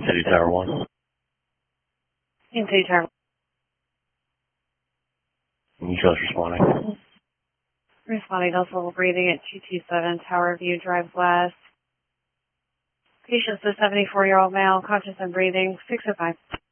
City Tower 1. Queen City Tower. Mutual's responding. Responding to level breathing at 227 Tower View Drive West. Patient's a 74-year-old male, conscious and breathing, 605.